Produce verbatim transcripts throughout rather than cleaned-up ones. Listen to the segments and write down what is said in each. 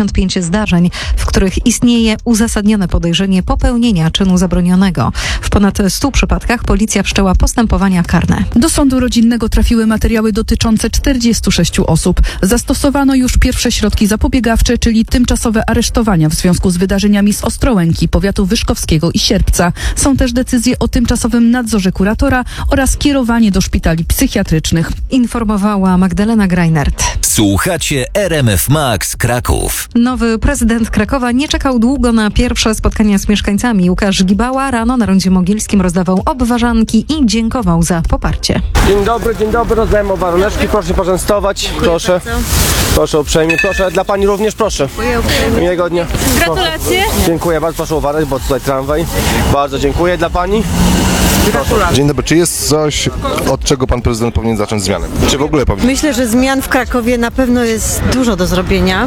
sześćdziesiąt pięć zdarzeń, w których istnieje uzasadnione podejrzenie popełnienia czynu zabronionego. W ponad stu przypadkach policja wszczęła postępowania karne. Do sądu rodzinnego trafiły materiały dotyczące czterdziestu sześciu osób. Zastosowano już pierwsze środki zapobiegawcze, czyli tymczasowe aresztowania w związku z wydarzeniami z Ostrołęki, powiatu wyszkowskiego i Sierpca. Są też decyzje o tymczasowym nadzorze kuratora oraz kierowanie do szpitali psychiatrycznych. Informowała Magdalena Greinert. Słuchacie R M F Max Kraków. Nowy prezydent Krakowa nie czekał długo na pierwsze spotkania z mieszkańcami. Łukasz Gibała rano na Rondzie Mogilskim rozdawał obwarzanki i dziękował za poparcie. Dzień dobry, dzień dobry, rozdajemy obwarzaneczki, proszę poczęstować, proszę, proszę uprzejmie, proszę, dla pani również, proszę. Miłego dnia. Gratulacje. Dziękuję bardzo, proszę uważać, bo tutaj tramwaj. Bardzo dziękuję dla pani. Proszę. Dzień dobry, czy jest coś, od czego pan prezydent powinien zacząć zmianę? Czy w ogóle powinien? Myślę, że zmian w Krakowie na pewno jest dużo do zrobienia.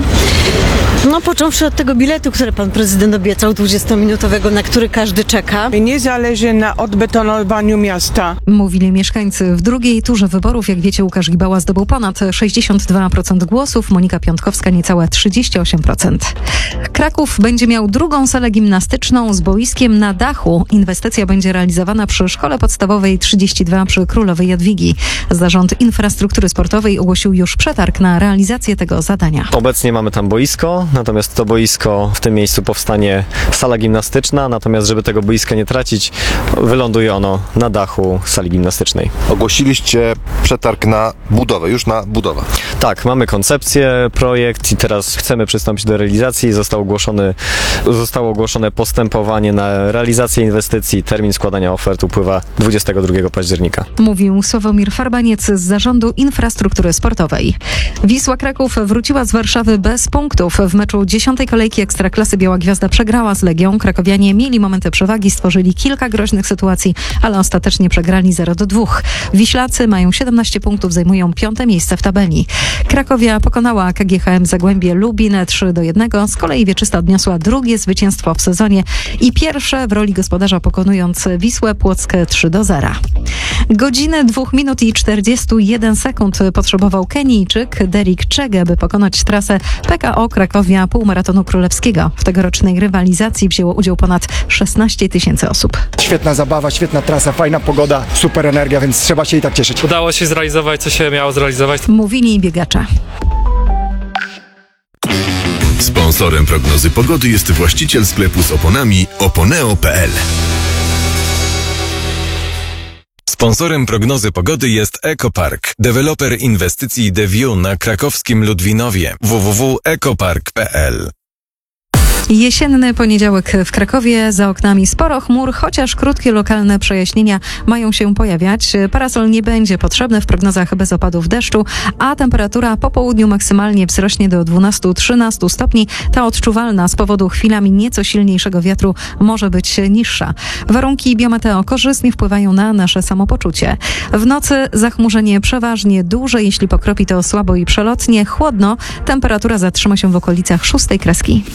No począwszy od tego biletu, który pan prezydent obiecał, dwudziestominutowego, na który każdy czeka. Nie zależy na odbetonowaniu miasta. Mówili mieszkańcy. W drugiej turze wyborów, jak wiecie, Łukasz Gibała zdobył ponad sześćdziesiąt dwa procent głosów, Monika Piątkowska niecałe trzydzieści osiem procent. Kraków będzie miał drugą salę gimnastyczną z boiskiem na dachu. Inwestycja będzie realizowana przy Szkole Podstawowej trzydzieści dwa przy Królowej Jadwigi. Zarząd Infrastruktury Sportowej ogłosił już przetarg na realizację tego zadania. Obecnie mamy tam boisko, natomiast to boisko, w tym miejscu powstanie sala gimnastyczna, natomiast żeby tego boiska nie tracić, wyląduje ono na dachu sali gimnastycznej. Ogłosiliście przetarg na budowę, już na budowę. Tak, mamy koncepcję, projekt i teraz chcemy przystąpić do realizacji. Został ogłoszony, zostało ogłoszone postępowanie na realizację inwestycji. Termin składania ofert upływa dwudziestego drugiego października. Mówił Sławomir Farbaniec z Zarządu Infrastruktury Sportowej. Wisła Kraków wróciła z Warszawy bez punktów. W meczu dziesiątej kolejki Ekstraklasy Biała Gwiazda przegrała z Legią. Krakowianie mieli momenty przewagi, stworzyli kilka groźnych sytuacji, ale ostatecznie przegrali zero do dwóch. Wiślacy mają siedemnaście punktów, zajmują piąte miejsce w tabeli. Krakowia pokonała K G H M Zagłębie Lubin trzy do jednego. Z kolei Wieczysta odniosła drugie zwycięstwo w sezonie i pierwsze w roli gospodarza, pokonując Wisłę Płockę trzy do zera. Godziny, dwóch minut i czterdziestu jeden sekund potrzebował Kenijczyk Derek Czege, by pokonać trasę P K O Krakowia Półmaratonu Królewskiego. W tegorocznej rywalizacji wzięło udział ponad szesnaście tysięcy osób. Świetna zabawa, świetna trasa, fajna pogoda, super energia, więc trzeba się i tak cieszyć. Udało się zrealizować, co się miało zrealizować. Mówili biegacze. Sponsorem prognozy pogody jest właściciel sklepu z oponami oponeo kropka p l. Sponsorem prognozy pogody jest Ekopark, deweloper inwestycji The View na krakowskim Ludwinowie. w w w kropka ekopark kropka p l. Jesienny poniedziałek w Krakowie. Za oknami sporo chmur, chociaż krótkie lokalne przejaśnienia mają się pojawiać. Parasol nie będzie potrzebny w prognozach bez opadów deszczu, a temperatura po południu maksymalnie wzrośnie do dwunastu do trzynastu stopni. Ta odczuwalna z powodu chwilami nieco silniejszego wiatru może być niższa. Warunki biometeo korzystnie wpływają na nasze samopoczucie. W nocy zachmurzenie przeważnie duże, jeśli pokropi to słabo i przelotnie. Chłodno, temperatura zatrzyma się w okolicach szóstej kreski.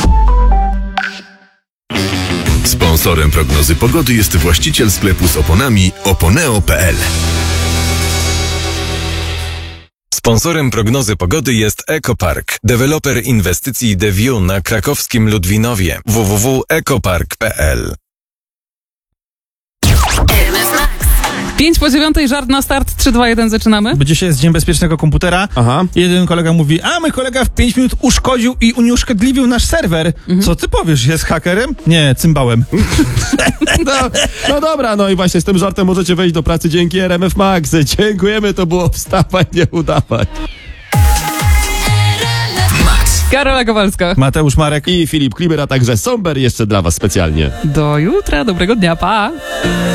Sponsorem prognozy pogody jest właściciel sklepu z oponami oponeo kropka p l. Sponsorem prognozy pogody jest Ekopark, deweloper inwestycji The View na krakowskim Ludwinowie. w w w kropka ekopark kropka p l. Pięć po dziewiątej, żart na start, trzy, dwa, jeden, zaczynamy. Bo dzisiaj jest Dzień Bezpiecznego Komputera. Aha. Jeden kolega mówi, a mój kolega w pięć minut uszkodził i unieszkodliwił nasz serwer. Mhm. Co ty powiesz, jest hakerem? Nie, cymbałem. no, no dobra, no i właśnie z tym żartem możecie wejść do pracy dzięki R M F Max. Dziękujemy, to było wstawaj, nie udawaj. Karola Kowalska, Mateusz Marek i Filip Kliber, a także Somber jeszcze dla was specjalnie. Do jutra, dobrego dnia, pa!